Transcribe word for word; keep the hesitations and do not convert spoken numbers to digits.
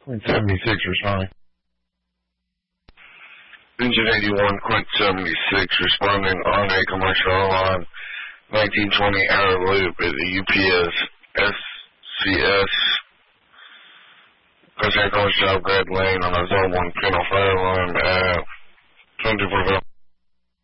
Point seventy-six responding. Engine eighty-one, Quint seventy-six, responding on a commercial line, nineteen twenty hour loop at the U P S S C S, Crosshair College Job Grad Lane on a zone one panel fire alarm at twenty-four.